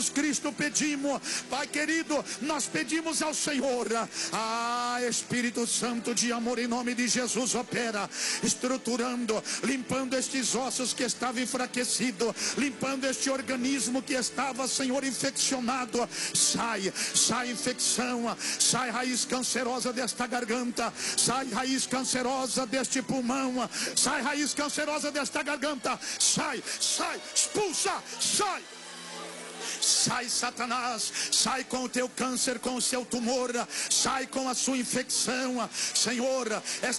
Cristo pedimos, Pai querido, nós pedimos ao Senhor, Espírito Santo de amor, em nome de Jesus, opera, estruturando, limpando estes ossos que estavam enfraquecidos, limpando este organismo que estava, Senhor, infeccionado. Sai infecção, sai raiz cancerosa desta garganta, sai raiz cancerosa deste pulmão, sai raiz cancerosa desta garganta, sai, expulsa, sai Satanás, sai com o teu câncer, com o seu tumor, sai com a sua infecção, Senhor, esta